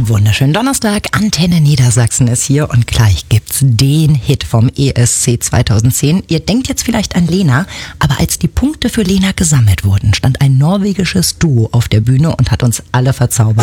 Einen wunderschönen Donnerstag, Antenne Niedersachsen ist hier und gleich gibt's den Hit vom ESC 2010. Ihr denkt jetzt vielleicht an Lena, aber als die Punkte für Lena gesammelt wurden, stand ein norwegisches Duo auf der Bühne und hat uns alle verzaubert.